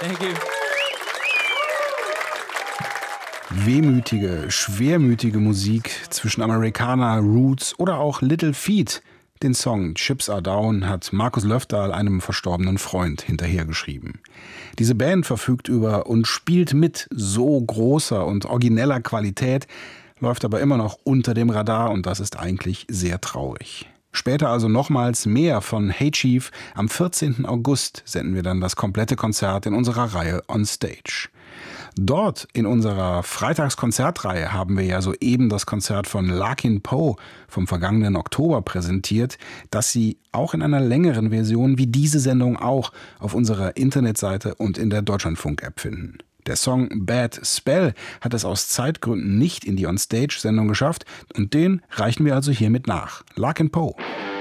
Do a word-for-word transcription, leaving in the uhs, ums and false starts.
Thank you. Wehmütige, schwermütige Musik zwischen Americana, Roots oder auch Little Feat. Den Song Chips Are Down hat Markus Löfdahl einem verstorbenen Freund hinterhergeschrieben. Diese Band verfügt über und spielt mit so großer und origineller Qualität, läuft aber immer noch unter dem Radar und das ist eigentlich sehr traurig. Später also nochmals mehr von Hey Chief. Am vierzehnten August senden wir dann das komplette Konzert in unserer Reihe On Stage. Dort in unserer Freitagskonzertreihe haben wir ja soeben das Konzert von Larkin Poe vom vergangenen Oktober präsentiert, das Sie auch in einer längeren Version wie diese Sendung auch auf unserer Internetseite und in der Deutschlandfunk-App finden. Der Song Bad Spell hat es aus Zeitgründen nicht in die On-Stage-Sendung geschafft und den reichen wir also hiermit nach. Larkin Poe.